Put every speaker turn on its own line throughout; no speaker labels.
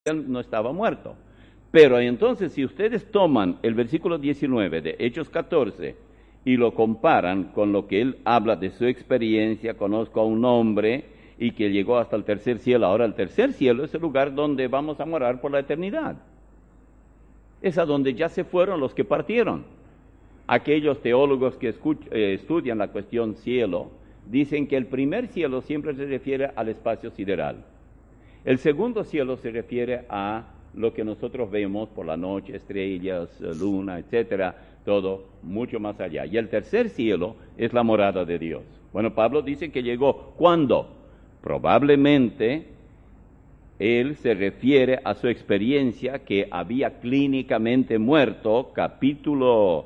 él no estaba muerto. Pero entonces, si ustedes toman el versículo 19 de Hechos 14 y lo comparan con lo que él habla de su experiencia, conozco a un hombre y que llegó hasta el tercer cielo. Ahora, el tercer cielo es el lugar donde vamos a morar por la eternidad. Es a donde ya se fueron los que partieron. Aquellos teólogos que estudian la cuestión cielo, dicen que el primer cielo siempre se refiere al espacio sideral. El segundo cielo se refiere a lo que nosotros vemos por la noche, estrellas, luna, etcétera, todo mucho más allá. Y el tercer cielo es la morada de Dios. Bueno, Pablo dice que llegó. ¿Cuándo? Probablemente él se refiere a su experiencia que había clínicamente muerto, capítulo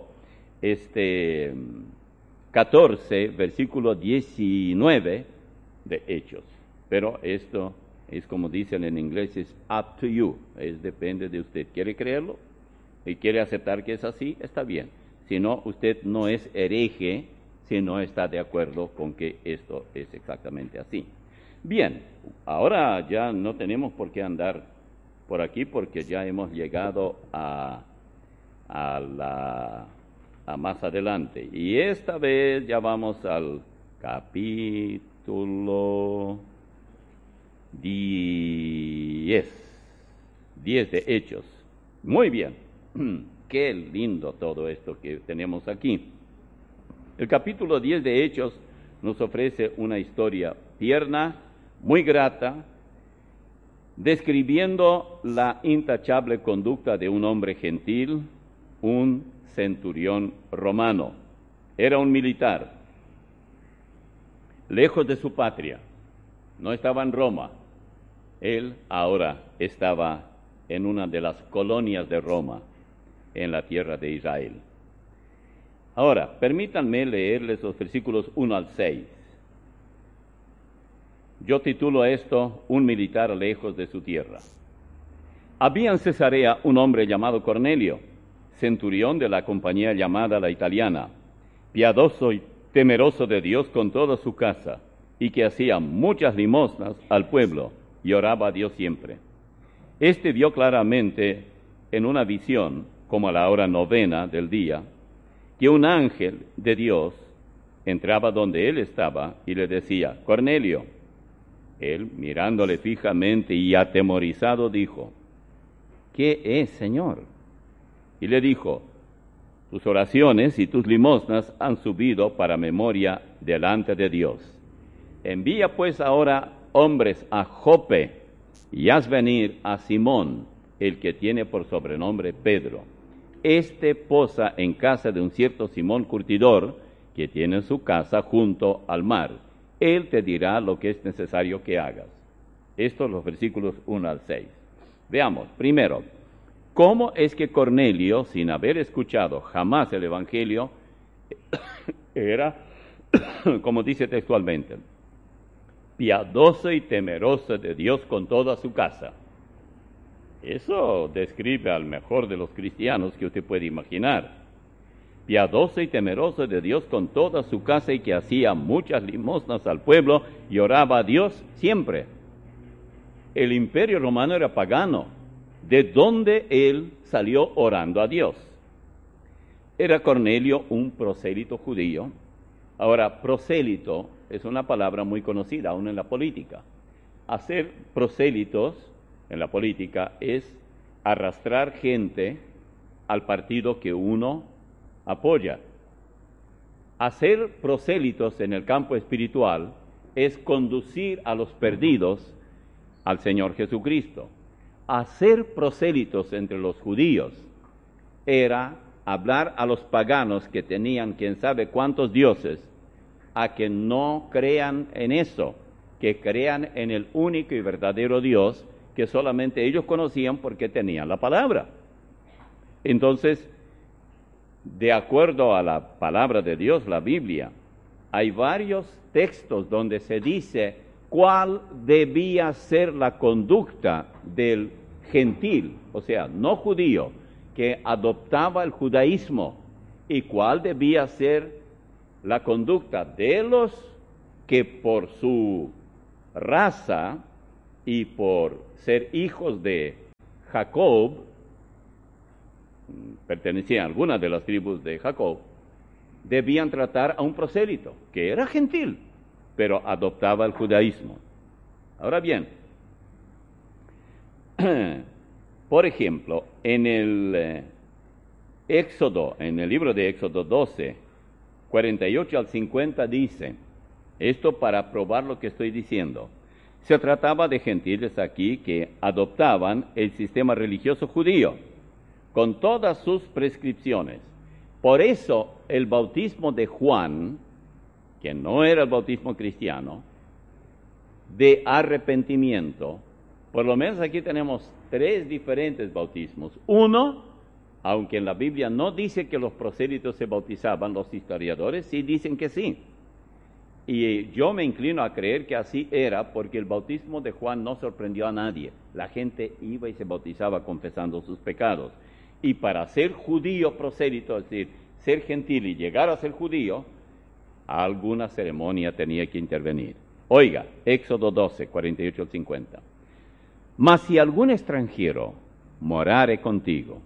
14, versículo 19 de Hechos. Pero esto es como dicen en inglés, es up to you, depende de usted. ¿Quiere creerlo? Y quiere aceptar que es así, está bien. Si no, usted no es hereje si no está de acuerdo con que esto es exactamente así. Bien, ahora ya no tenemos por qué andar por aquí porque ya hemos llegado a más adelante. Y esta vez ya vamos al capítulo 10 de Hechos. Muy bien, qué lindo todo esto que tenemos aquí. El capítulo 10 de Hechos nos ofrece una historia tierna, muy grata, describiendo la intachable conducta de un hombre gentil, un centurión romano. Era un militar, lejos de su patria, no estaba en Roma. Él ahora estaba en una de las colonias de Roma, en la tierra de Israel. Ahora, permítanme leerles los versículos 1 al 6. Yo titulo esto, Un militar lejos de su tierra. Había en Cesarea un hombre llamado Cornelio, centurión de la compañía llamada la Italiana, piadoso y temeroso de Dios con toda su casa, y que hacía muchas limosnas al pueblo, y oraba a Dios siempre. Este vio claramente en una visión, como a la hora 9 del día, que un ángel de Dios entraba donde él estaba y le decía, Cornelio. Él, mirándole fijamente y atemorizado, dijo, ¿qué es, Señor? Y le dijo, tus oraciones y tus limosnas han subido para memoria delante de Dios. Envía pues ahora hombres a Jope y haz venir a Simón, el que tiene por sobrenombre Pedro. Este posa en casa de un cierto Simón curtidor, que tiene su casa junto al mar. Él te dirá lo que es necesario que hagas. Estos los versículos 1 al 6. Veamos, primero, ¿cómo es que Cornelio, sin haber escuchado jamás el Evangelio, era, como dice textualmente, piadoso y temeroso de Dios con toda su casa? Eso describe al mejor de los cristianos que usted puede imaginar. Piadoso y temeroso de Dios con toda su casa y que hacía muchas limosnas al pueblo y oraba a Dios siempre. El imperio romano era pagano, de donde él salió orando a Dios. Era Cornelio un prosélito judío. Ahora, prosélito es una palabra muy conocida aún en la política. Hacer prosélitos en la política es arrastrar gente al partido que uno apoya. Hacer prosélitos en el campo espiritual es conducir a los perdidos al Señor Jesucristo. Hacer prosélitos entre los judíos era hablar a los paganos que tenían quién sabe cuántos dioses, a que no crean en eso, que crean en el único y verdadero Dios que solamente ellos conocían porque tenían la palabra. Entonces, de acuerdo a la palabra de Dios, la Biblia, hay varios textos donde se dice cuál debía ser la conducta del gentil, o sea, no judío, que adoptaba el judaísmo, y cuál debía ser la conducta de los que por su raza y por ser hijos de Jacob, pertenecían a algunas de las tribus de Jacob, debían tratar a un prosélito, que era gentil, pero adoptaba el judaísmo. Ahora bien, por ejemplo, en el Éxodo, en el libro de Éxodo 12, 48 al 50 dice, esto para probar lo que estoy diciendo, se trataba de gentiles aquí que adoptaban el sistema religioso judío, con todas sus prescripciones. Por eso el bautismo de Juan, que no era el bautismo cristiano, de arrepentimiento, por lo menos aquí tenemos 3 diferentes bautismos. Uno, aunque en la Biblia no dice que los prosélitos se bautizaban, los historiadores sí dicen que sí. Y yo me inclino a creer que así era, porque el bautismo de Juan no sorprendió a nadie. La gente iba y se bautizaba confesando sus pecados. Y para ser judío prosélito, es decir, ser gentil y llegar a ser judío, alguna ceremonia tenía que intervenir. Oiga, Éxodo 12, 48 al 50. Mas si algún extranjero morare contigo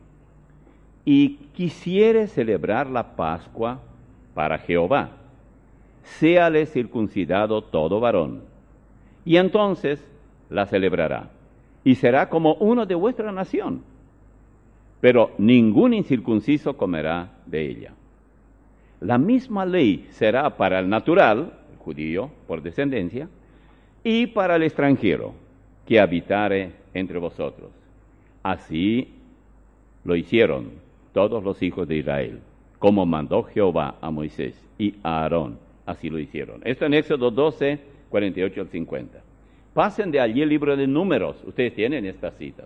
y quisiere celebrar la Pascua para Jehová, séale circuncidado todo varón, y entonces la celebrará, y será como uno de vuestra nación, pero ningún incircunciso comerá de ella. La misma ley será para el natural, el judío por descendencia, y para el extranjero que habitare entre vosotros. Así lo hicieron todos los hijos de Israel, como mandó Jehová a Moisés y a Aarón. Así lo hicieron. Esto en Éxodo 12, 48 al 50. Pasen de allí el libro de Números. Ustedes tienen estas citas.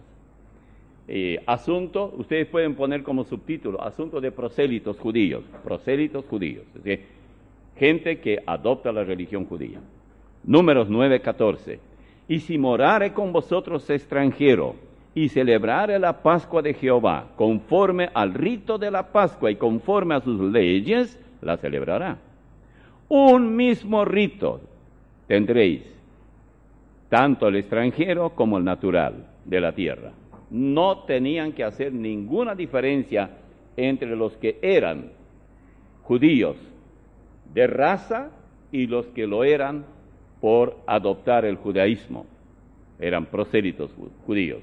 Asunto, ustedes pueden poner como subtítulo, asunto de prosélitos judíos. Prosélitos judíos. Es decir, gente que adopta la religión judía. Números 9, 14. Y si morare con vosotros extranjero, y celebrare la Pascua de Jehová, conforme al rito de la Pascua y conforme a sus leyes, la celebrará. Un mismo rito tendréis, tanto el extranjero como el natural de la tierra. No tenían que hacer ninguna diferencia entre los que eran judíos de raza y los que lo eran por adoptar el judaísmo. Eran prosélitos judíos.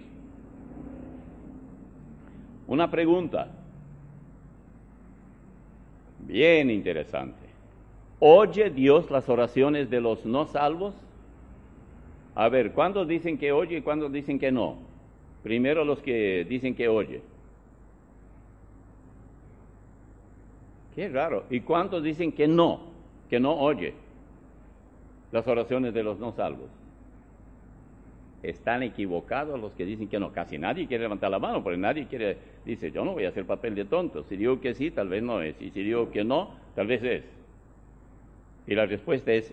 Una pregunta bien interesante. ¿Oye Dios las oraciones de los no salvos? A ver, ¿cuántos dicen que oye y cuántos dicen que no? Primero los que dicen que oye. Qué raro. ¿Y cuántos dicen que no oye las oraciones de los no salvos? Están equivocados los que dicen que no. Casi nadie quiere levantar la mano, porque nadie dice, yo no voy a hacer papel de tonto. Si digo que sí, tal vez no es. Y si digo que no, tal vez es. Y la respuesta es.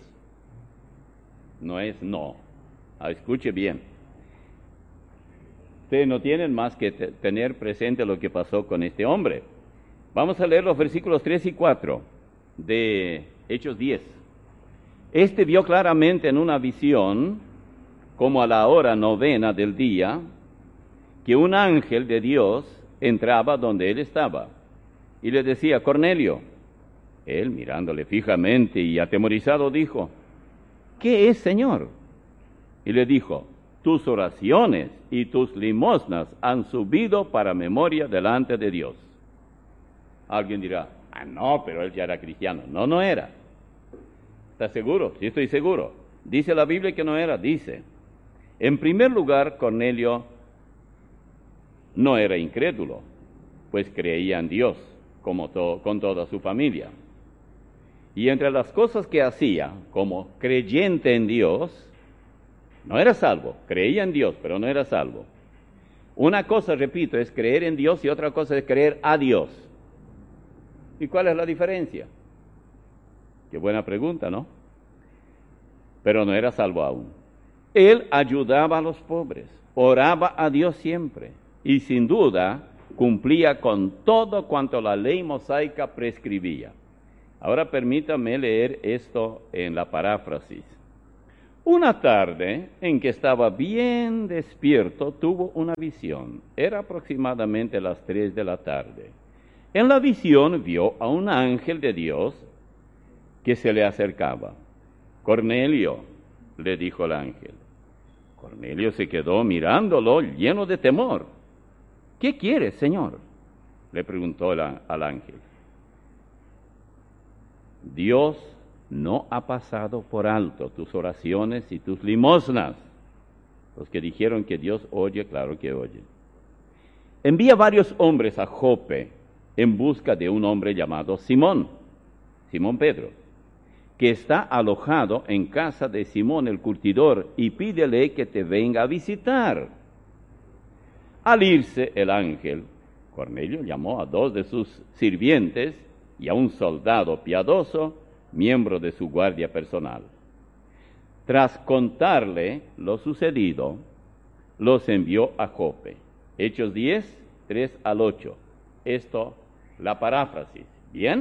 No es no. Escuche bien. Ustedes no tienen más que tener presente lo que pasó con este hombre. Vamos a leer los versículos 3 y 4 de Hechos 10. Este vio claramente en una visión, como a la hora 9 del día, que un ángel de Dios entraba donde él estaba y le decía, Cornelio. Él, mirándole fijamente y atemorizado, dijo, ¿qué es, Señor? Y le dijo, tus oraciones y tus limosnas han subido para memoria delante de Dios. Alguien dirá, no, pero él ya era cristiano. No era. ¿Estás seguro? Sí, estoy seguro. ¿Dice la Biblia que no era? Dice. En primer lugar, Cornelio no era incrédulo, pues creía en Dios con toda su familia. Y entre las cosas que hacía como creyente en Dios, no era salvo, creía en Dios, pero no era salvo. Una cosa, repito, es creer en Dios y otra cosa es creer a Dios. ¿Y cuál es la diferencia? Qué buena pregunta, ¿no? Pero no era salvo aún. Él ayudaba a los pobres, oraba a Dios siempre y sin duda cumplía con todo cuanto la ley mosaica prescribía. Ahora permítame leer esto en la paráfrasis. Una tarde en que estaba bien despierto, tuvo una visión. Era aproximadamente las 3 de la tarde. En la visión vio a un ángel de Dios que se le acercaba. Cornelio, le dijo el ángel. Cornelio se quedó mirándolo lleno de temor. ¿Qué quieres, Señor?, le preguntó al ángel. Dios no ha pasado por alto tus oraciones y tus limosnas. Los que dijeron que Dios oye, claro que oye. Envía varios hombres a Jope en busca de un hombre llamado Simón Pedro, que está alojado en casa de Simón el curtidor, y pídele que te venga a visitar. Al irse el ángel, Cornelio llamó a 2 de sus sirvientes y a un soldado piadoso, miembro de su guardia personal. Tras contarle lo sucedido, los envió a Jope. Hechos 10, 3 al 8. Esto, la paráfrasis. ¿Bien?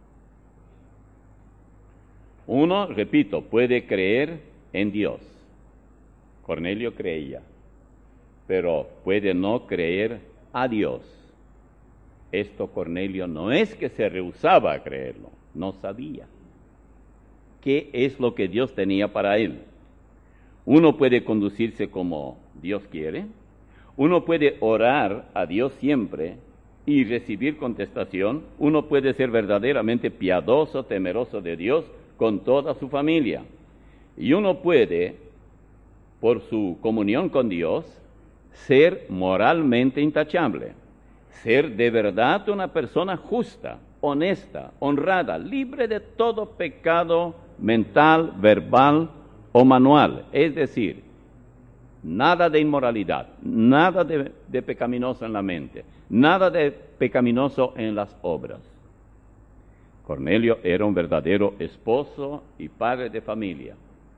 Uno, repito, puede creer en Dios. Cornelio creía, pero puede no creer a Dios. Esto Cornelio no es que se rehusaba a creerlo, no sabía qué es lo que Dios tenía para él. Uno puede conducirse como Dios quiere, uno puede orar a Dios siempre y recibir contestación, uno puede ser verdaderamente piadoso, temeroso de Dios con toda su familia, y uno puede, por su comunión con Dios, ser moralmente intachable, ser de verdad una persona justa, honesta, honrada, libre de todo pecado mental, verbal o manual. Es decir, nada de inmoralidad, nada de pecaminoso en la mente, nada de pecaminoso en las obras. Cornelio era un verdadero esposo y padre de familia.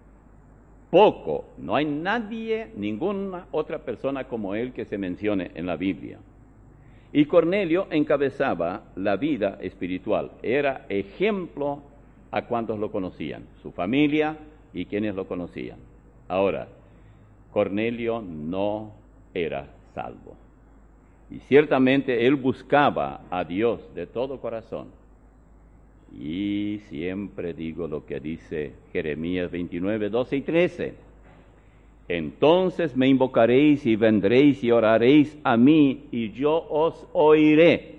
No hay nadie, ninguna otra persona como él que se mencione en la Biblia. Y Cornelio encabezaba la vida espiritual, era ejemplo a cuantos lo conocían, su familia y quienes lo conocían. Ahora, Cornelio no era salvo. Y ciertamente él buscaba a Dios de todo corazón. Y siempre digo lo que dice Jeremías 29, 12 y 13. Entonces me invocaréis y vendréis y oraréis a mí, y yo os oiré.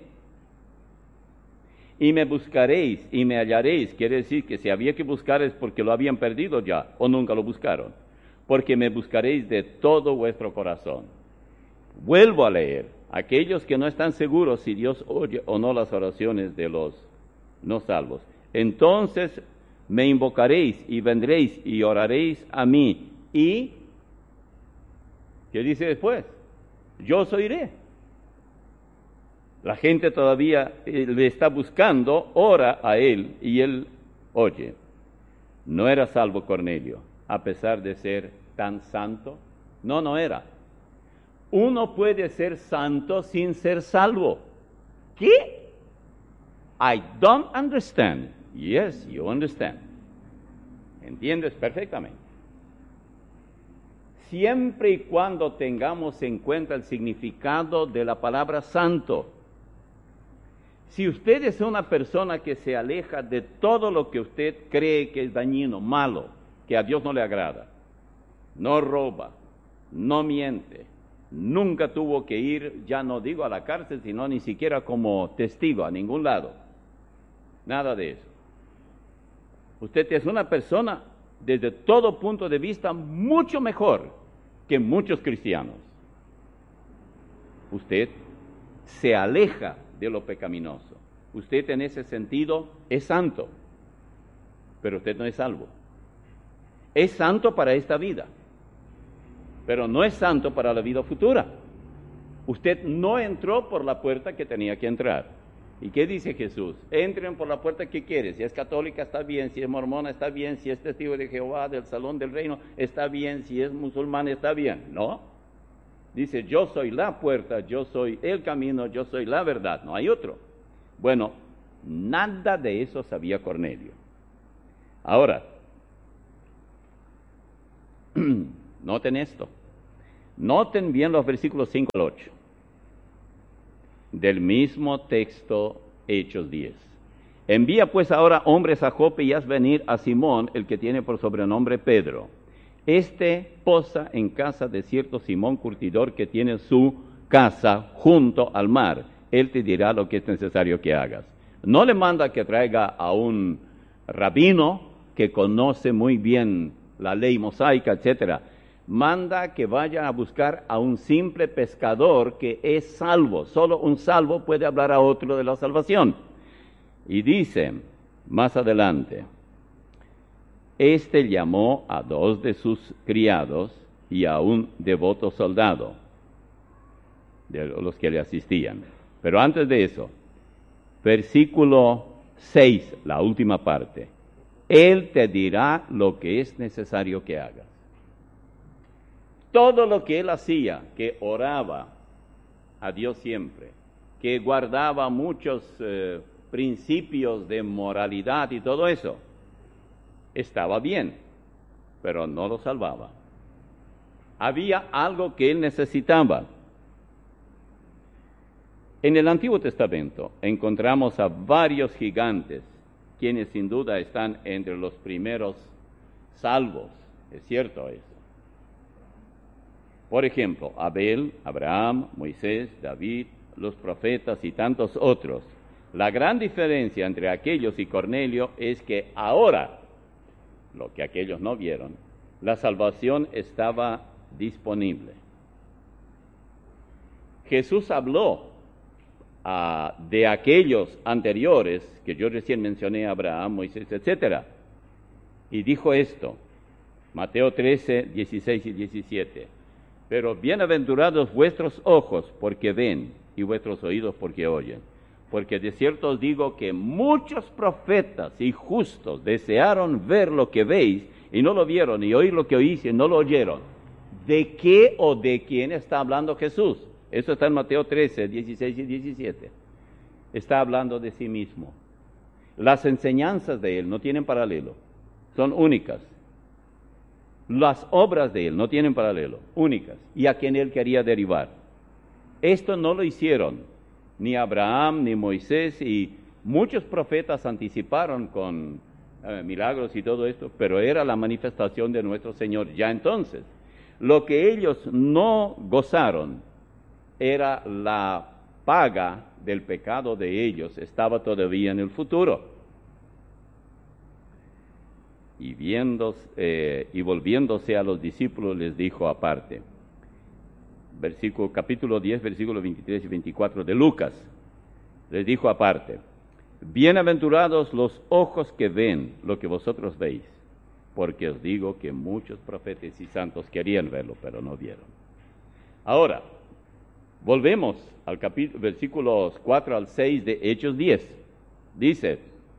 Y me buscaréis y me hallaréis. Quiere decir que si había que buscar es porque lo habían perdido ya, o nunca lo buscaron. Porque me buscaréis de todo vuestro corazón. Vuelvo a leer. Aquellos que no están seguros si Dios oye o no las oraciones de los no salvos. Entonces me invocaréis y vendréis y oraréis a mí. Y, ¿qué dice después? Yo os oiré. La gente todavía le está buscando, ora a él y él oye. No era salvo Cornelio, a pesar de ser tan santo. No era. Uno puede ser santo sin ser salvo. ¿Qué? I don't understand. Yes, you understand. ¿Entiendes perfectamente? Siempre y cuando tengamos en cuenta el significado de la palabra santo. Si usted es una persona que se aleja de todo lo que usted cree que es dañino, malo, que a Dios no le agrada, no roba, no miente, nunca tuvo que ir, ya no digo a la cárcel, sino ni siquiera como testigo a ningún lado. Nada de eso. Usted es una persona desde todo punto de vista mucho mejor que muchos cristianos. Usted se aleja de lo pecaminoso. Usted en ese sentido es santo, pero usted no es salvo. Es santo para esta vida, pero no es santo para la vida futura. Usted no entró por la puerta que tenía que entrar. ¿Y qué dice Jesús? Entren por la puerta que quiere. Si es católica está bien, si es mormona está bien, si es testigo de Jehová, del salón del reino está bien, si es musulmán está bien. No. Dice, yo soy la puerta, yo soy el camino, yo soy la verdad. No hay otro. Bueno, nada de eso sabía Cornelio. Ahora, Noten esto. Noten bien los versículos 5 al 8. Del mismo texto, Hechos 10. Envía pues ahora hombres a Jope y haz venir a Simón, el que tiene por sobrenombre Pedro. Este posa en casa de cierto Simón curtidor que tiene su casa junto al mar. Él te dirá lo que es necesario que hagas. No le manda que traiga a un rabino que conoce muy bien la ley mosaica, etcétera. Manda que vaya a buscar a un simple pescador que es salvo. Solo un salvo puede hablar a otro de la salvación. Y dice más adelante, este llamó a 2 de sus criados y a un devoto soldado, de los que le asistían. Pero antes de eso, versículo 6, la última parte. Él te dirá lo que es necesario que hagas. Todo lo que él hacía, que oraba a Dios siempre, que guardaba muchos principios de moralidad y todo eso, estaba bien, pero no lo salvaba. Había algo que él necesitaba. En el Antiguo Testamento encontramos a varios gigantes, quienes sin duda están entre los primeros salvos. Es cierto eso. Por ejemplo, Abel, Abraham, Moisés, David, los profetas y tantos otros. La gran diferencia entre aquellos y Cornelio es que ahora, lo que aquellos no vieron, la salvación estaba disponible. Jesús habló de aquellos anteriores, que yo recién mencioné, Abraham, Moisés, etc. Y dijo esto, Mateo 13, 16 y 17. Pero bienaventurados vuestros ojos porque ven, y vuestros oídos porque oyen. Porque de cierto os digo que muchos profetas y justos desearon ver lo que veis, y no lo vieron, y oír lo que oís, y no lo oyeron. ¿De qué o de quién está hablando Jesús? Eso está en Mateo 13, 16 y 17. Está hablando de sí mismo. Las enseñanzas de él no tienen paralelo, son únicas. Las obras de él no tienen paralelo, únicas, y a quien él quería derivar. Esto no lo hicieron ni Abraham ni Moisés, y muchos profetas anticiparon con milagros y todo esto, pero era la manifestación de nuestro Señor ya entonces. Lo que ellos no gozaron era la paga del pecado de ellos, estaba todavía en el futuro. Y volviéndose a los discípulos les dijo aparte, capítulo 10, versículos 23 y 24 de Lucas, les dijo aparte, bienaventurados los ojos que ven lo que vosotros veis, porque os digo que muchos profetas y santos querían verlo, pero no vieron. Ahora, volvemos al versículos 4 al 6 de Hechos 10. Dice,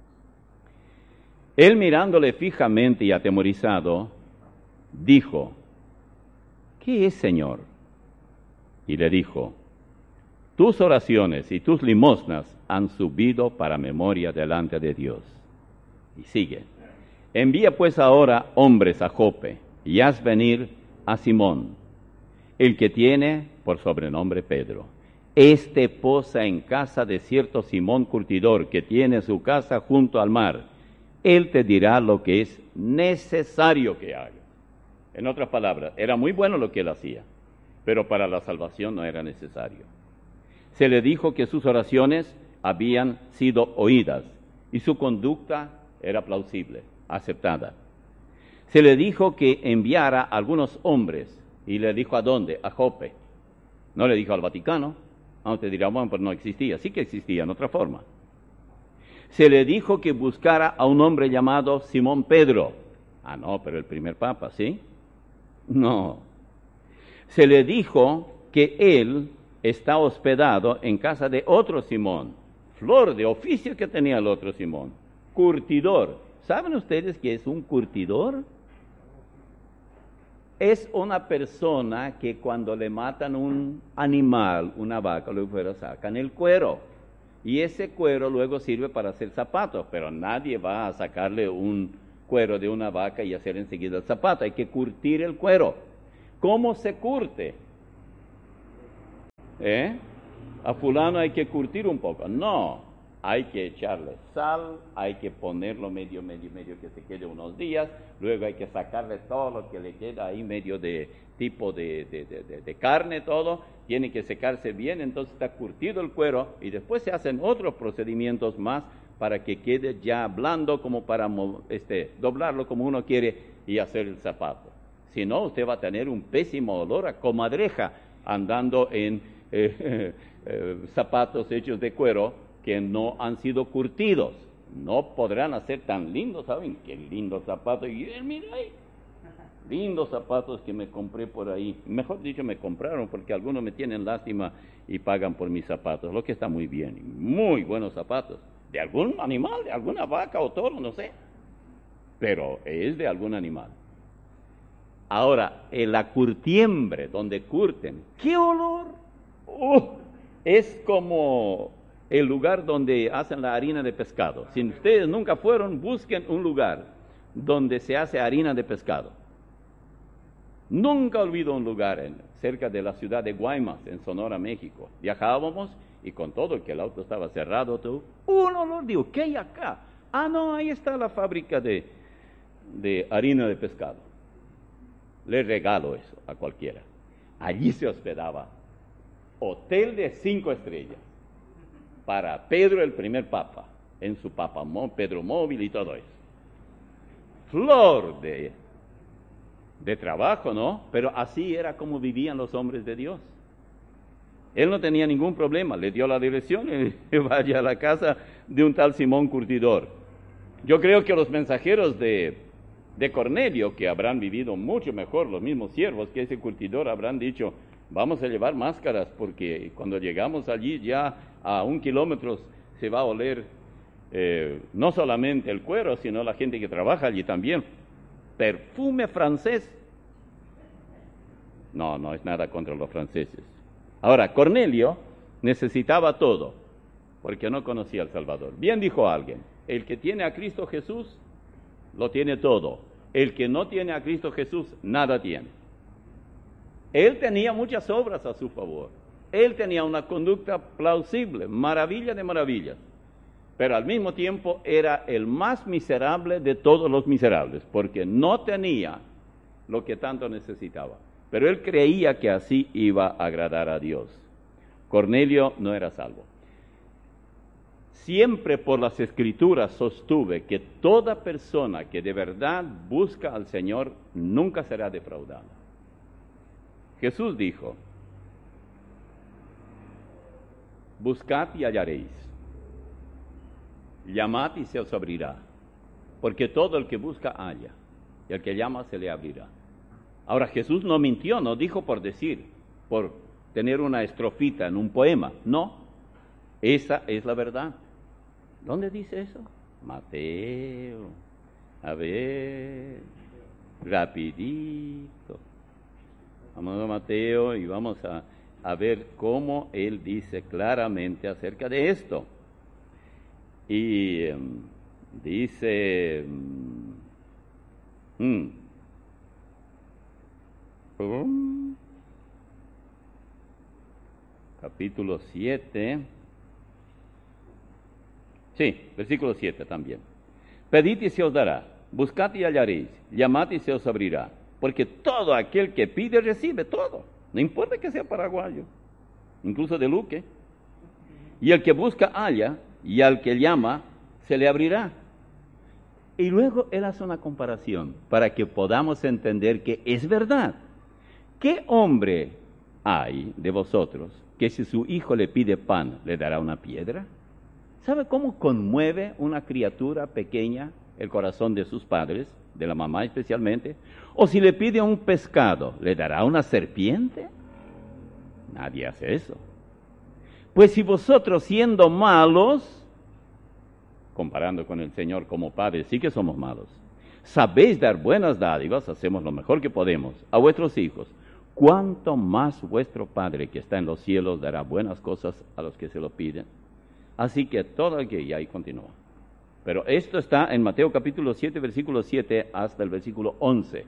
él mirándole fijamente y atemorizado, dijo, ¿qué es, Señor? Y le dijo, tus oraciones y tus limosnas han subido para memoria delante de Dios. Y sigue, envía pues ahora hombres a Jope, y haz venir a Simón, el que tiene por sobrenombre Pedro. Este posa en casa de cierto Simón curtidor, que tiene su casa junto al mar. Él te dirá lo que es necesario que haga. En otras palabras, era muy bueno lo que él hacía, pero para la salvación no era necesario. Se le dijo que sus oraciones habían sido oídas y su conducta era plausible, aceptada. Se le dijo que enviara a algunos hombres, y le dijo ¿a dónde? A Jope. No le dijo al Vaticano, aunque dirá, bueno, pues no existía, sí que existía en otra forma. Se le dijo que buscara a un hombre llamado Simón Pedro. Ah, no, pero el primer papa, ¿sí? No. Se le dijo que él está hospedado en casa de otro Simón, flor de oficio que tenía el otro Simón, curtidor. ¿Saben ustedes qué es un curtidor? Es una persona que cuando le matan un animal, una vaca, luego fuera sacan el cuero. Y ese cuero luego sirve para hacer zapatos, pero nadie va a sacarle un cuero de una vaca y hacer enseguida el zapato. Hay que curtir el cuero. ¿Cómo se curte? A fulano hay que curtir un poco. No, hay que echarle sal, hay que ponerlo medio que se quede unos días, luego hay que sacarle todo lo que le queda ahí, medio de tipo de carne, todo, tiene que secarse bien, entonces está curtido el cuero y después se hacen otros procedimientos más para que quede ya blando, como para doblarlo como uno quiere y hacer el zapato. Si no, usted va a tener un pésimo olor a comadreja andando en zapatos hechos de cuero que no han sido curtidos. No podrán hacer tan lindos, ¿saben? Qué lindos zapatos. Y mira ahí, lindos zapatos que me compré por ahí. Mejor dicho, me compraron porque algunos me tienen lástima y pagan por mis zapatos, lo que está muy bien. Muy buenos zapatos. De algún animal, de alguna vaca o toro, no sé. Pero es de algún animal. Ahora, en la curtiembre, donde curten, ¿qué olor? Es como el lugar donde hacen la harina de pescado. Si ustedes nunca fueron, busquen un lugar donde se hace harina de pescado. Nunca olvido un lugar cerca de la ciudad de Guaymas, en Sonora, México. Viajábamos y con todo que el auto estaba cerrado, un olor, digo, ¿qué hay acá? Ah, no, ahí está la fábrica de harina de pescado. Le regalo eso a cualquiera. Allí se hospedaba hotel de 5 estrellas para Pedro, el primer papa, en su Pedro móvil y todo eso. Flor de trabajo, ¿no? Pero así era como vivían los hombres de Dios. Él no tenía ningún problema, le dio la dirección y vaya a la casa de un tal Simón Curtidor. Yo creo que los mensajeros de Cornelio, que habrán vivido mucho mejor, los mismos siervos que ese curtidor, habrán dicho, vamos a llevar máscaras porque cuando llegamos allí ya a 1 kilómetro se va a oler no solamente el cuero, sino la gente que trabaja allí también. Perfume francés. No es nada contra los franceses. Ahora, Cornelio necesitaba todo, porque no conocía al Salvador. Bien dijo alguien, el que tiene a Cristo Jesús, lo tiene todo. El que no tiene a Cristo Jesús, nada tiene. Él tenía muchas obras a su favor. Él tenía una conducta plausible, maravilla de maravillas. Pero al mismo tiempo era el más miserable de todos los miserables, porque no tenía lo que tanto necesitaba. Pero él creía que así iba a agradar a Dios. Cornelio no era salvo. Siempre por las Escrituras sostuve que toda persona que de verdad busca al Señor nunca será defraudada. Jesús dijo, buscad y hallaréis, llamad y se os abrirá, porque todo el que busca halla, y el que llama se le abrirá. Ahora Jesús no mintió, no dijo por decir, por tener una estrofita en un poema, no, esa es la verdad. ¿Dónde dice eso? Mateo. A ver, rapidito. Vamos a Mateo y vamos a ver cómo él dice claramente acerca de esto. Y dice, capítulo 7, sí, versículo 7 también. Pedid y se os dará, buscad y hallaréis, llamad y se os abrirá, porque todo aquel que pide recibe todo, no importa que sea paraguayo, incluso de Luque. Y el que busca halla, y al que llama se le abrirá. Y luego él hace una comparación para que podamos entender que es verdad. ¿Qué hombre hay de vosotros que si su hijo le pide pan, le dará una piedra? ¿Sabe cómo conmueve una criatura pequeña el corazón de sus padres, de la mamá especialmente? O si le pide un pescado, ¿le dará una serpiente? Nadie hace eso. Pues si vosotros siendo malos, comparando con el Señor como padres, sí que somos malos, sabéis dar buenas dádivas, hacemos lo mejor que podemos, a vuestros hijos, ¿cuánto más vuestro Padre que está en los cielos dará buenas cosas a los que se lo piden? Así que todo aquello, y ahí continúa, Pero esto está en Mateo capítulo 7, versículo 7 hasta el versículo 11.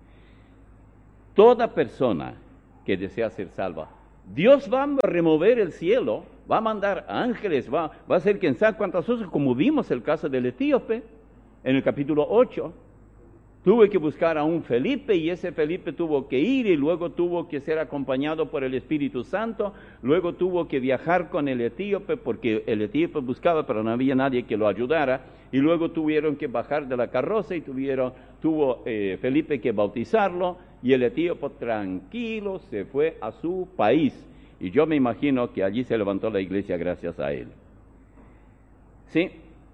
Toda persona que desea ser salva, Dios va a remover el cielo, va a mandar ángeles, va a hacer quién sabe cuántas cosas, como vimos el caso del etíope en el capítulo 8. Tuve que buscar a un Felipe y ese Felipe tuvo que ir y luego tuvo que ser acompañado por el Espíritu Santo, luego tuvo que viajar con el etíope porque el etíope buscaba pero no había nadie que lo ayudara y luego tuvieron que bajar de la carroza y tuvo Felipe que bautizarlo y el etíope tranquilo se fue a su país y yo me imagino que allí se levantó la iglesia gracias a él. Sí,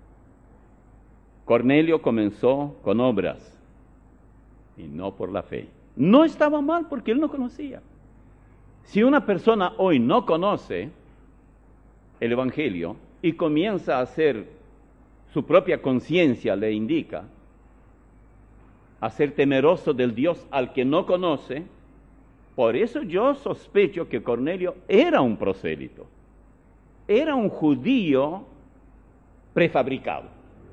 Cornelio comenzó con obras y no por la fe. No estaba mal porque él no conocía. Si una persona hoy no conoce el Evangelio y comienza a hacer su propia conciencia, le indica, a ser temeroso del Dios al que no conoce, por eso yo sospecho que Cornelio era un prosélito, era un judío prefabricado,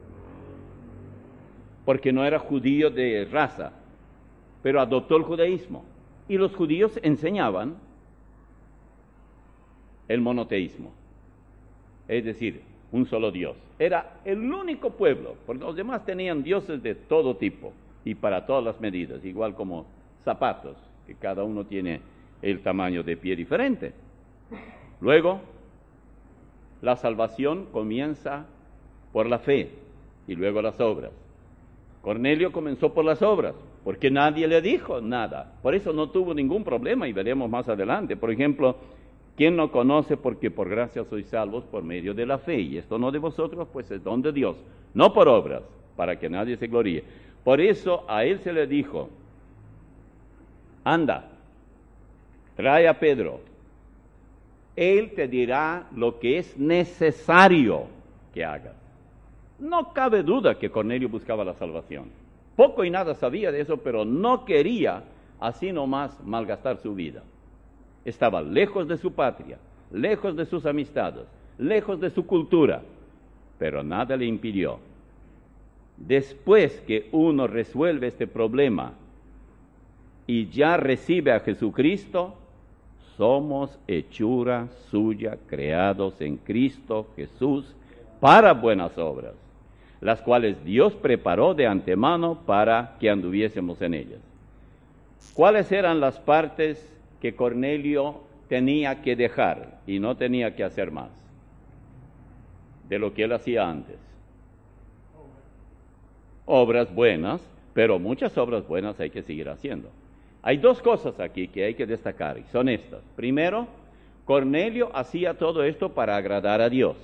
porque no era judío de raza, pero adoptó el judaísmo. Y los judíos enseñaban el monoteísmo, es decir, un solo Dios. Era el único pueblo, porque los demás tenían dioses de todo tipo y para todas las medidas, igual como zapatos, que cada uno tiene el tamaño de pie diferente. Luego, la salvación comienza por la fe y luego las obras. Cornelio comenzó por las obras, porque nadie le dijo nada. Por eso no tuvo ningún problema y veremos más adelante. Por ejemplo, ¿quién no conoce porque por gracia sois salvos por medio de la fe? Y esto no de vosotros, pues es don de Dios, no por obras, para que nadie se gloríe. Por eso a él se le dijo, anda, trae a Pedro. Él te dirá lo que es necesario que hagas. No cabe duda que Cornelio buscaba la salvación. Poco y nada sabía de eso, pero no quería así nomás malgastar su vida. Estaba lejos de su patria, lejos de sus amistades, lejos de su cultura, pero nada le impidió. Después que uno resuelve este problema y ya recibe a Jesucristo, somos hechura suya, creados en Cristo Jesús para buenas obras, las cuales Dios preparó de antemano para que anduviésemos en ellas. ¿Cuáles eran las partes que Cornelio tenía que dejar y no tenía que hacer más de lo que él hacía antes? Obras buenas, pero muchas obras buenas hay que seguir haciendo. Hay dos cosas aquí que hay que destacar y son estas. Primero, Cornelio hacía todo esto para agradar a Dios.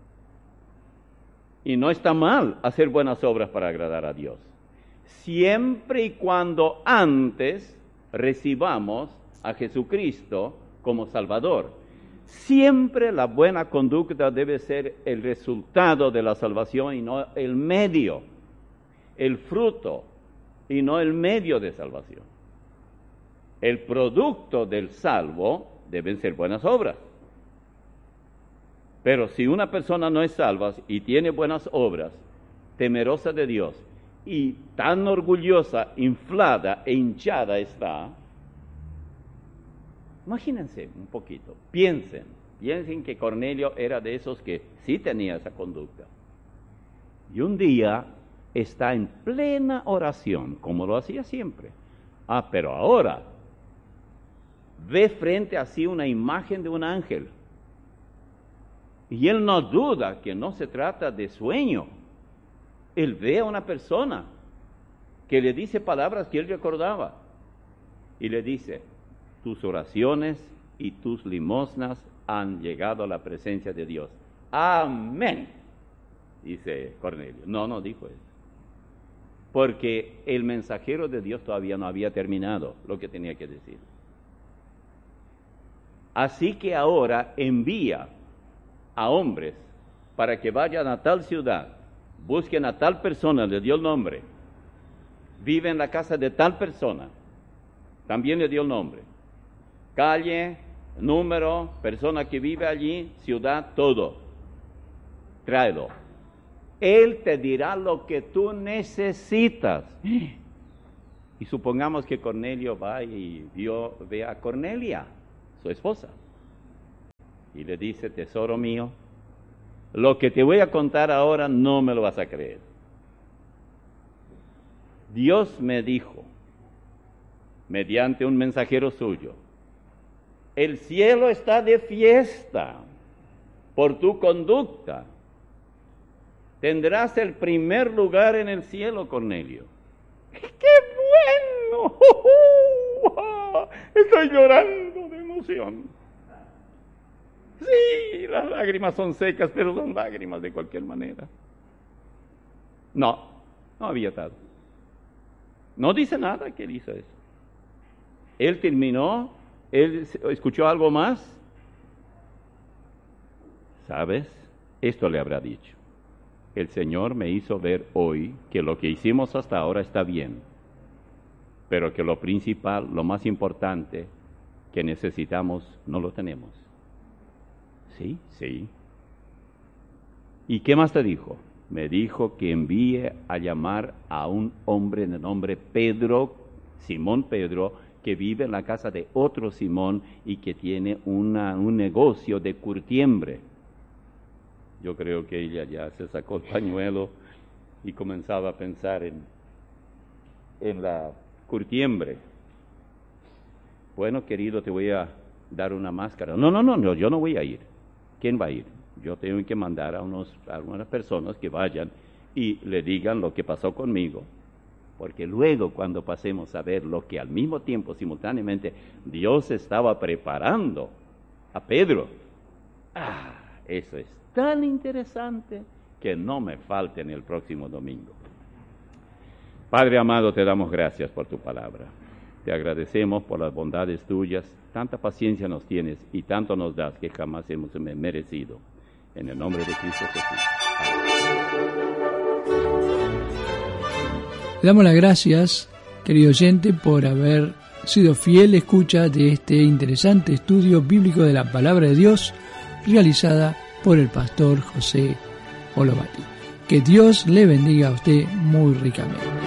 Y no está mal hacer buenas obras para agradar a Dios, siempre y cuando antes recibamos a Jesucristo como Salvador. Siempre la buena conducta debe ser el resultado de la salvación y no el medio, el fruto y no el medio de salvación. El producto del salvo deben ser buenas obras. Pero si una persona no es salva y tiene buenas obras, temerosa de Dios, y tan orgullosa, inflada e hinchada está, imagínense un poquito, piensen que Cornelio era de esos que sí tenía esa conducta. Y un día está en plena oración, como lo hacía siempre. Pero ahora ve frente a sí una imagen de un ángel. Y él no duda que no se trata de sueño. Él ve a una persona que le dice palabras que él recordaba. Y le dice, tus oraciones y tus limosnas han llegado a la presencia de Dios. Amén, dice Cornelio. No dijo eso. Porque el mensajero de Dios todavía no había terminado lo que tenía que decir. Así que ahora envía a hombres para que vayan a tal ciudad, busquen a tal persona, le dio el nombre, vive en la casa de tal persona, también le dio el nombre, calle, número, persona que vive allí, ciudad, todo, tráelo. Él te dirá lo que tú necesitas. Y supongamos que Cornelio va y ve a Cornelia, su esposa, y le dice: tesoro mío, lo que te voy a contar ahora no me lo vas a creer. Dios me dijo, mediante un mensajero suyo, el cielo está de fiesta por tu conducta. Tendrás el primer lugar en el cielo, Cornelio. ¡Qué bueno! Estoy llorando de emoción. Sí, las lágrimas son secas, pero son lágrimas de cualquier manera. No había tal. No dice nada que él hizo eso. Él terminó, él escuchó algo más. ¿Sabes? Esto le habrá dicho: el Señor me hizo ver hoy que lo que hicimos hasta ahora está bien, pero que lo principal, lo más importante que necesitamos, no lo tenemos. Sí. ¿Y qué más te dijo? Me dijo que envíe a llamar a un hombre de nombre Pedro, Simón Pedro, que vive en la casa de otro Simón y que tiene un negocio de curtiembre. Yo creo que ella ya se sacó el pañuelo y comenzaba a pensar en la curtiembre. Bueno, querido, te voy a dar una máscara. No, yo no voy a ir. ¿Quién va a ir? Yo tengo que mandar a algunas personas que vayan y le digan lo que pasó conmigo. Porque luego, cuando pasemos a ver lo que al mismo tiempo, simultáneamente, Dios estaba preparando a Pedro, eso es tan interesante que no me falte en el próximo domingo. Padre amado, te damos gracias por tu palabra. Te agradecemos por las bondades tuyas. Tanta paciencia nos tienes y tanto nos das que jamás hemos merecido. En el nombre de Cristo Jesús.
Le damos las gracias, querido oyente, por haber sido fiel escucha de este interesante estudio bíblico de la Palabra de Dios, realizada por el pastor José Olovati. Que Dios le bendiga a usted muy ricamente.